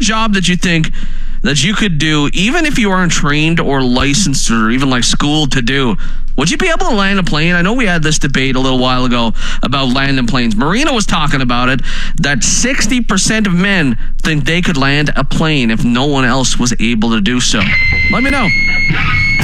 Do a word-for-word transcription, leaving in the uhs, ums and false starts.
job that you think that you could do, even if you aren't trained or licensed or even like schooled to do, would you be able to land a plane? I know we had this debate a little while ago about landing planes. Marina was talking about it, that sixty percent of men think they could land a plane if no one else was able to do so. Let me know.